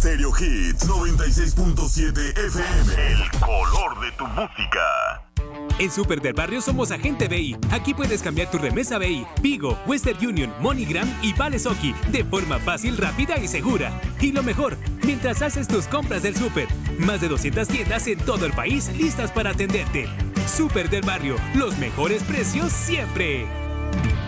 Stereo Hits 96.7 FM. El color de tu música. En Super del Barrio somos agente BI. Aquí puedes cambiar tu remesa BI, Vigo, Western Union, MoneyGram y Vales Oki de forma fácil, rápida y segura. Y lo mejor, mientras haces tus compras del Super. Más de 200 tiendas en todo el país listas para atenderte. Super del Barrio, los mejores precios siempre.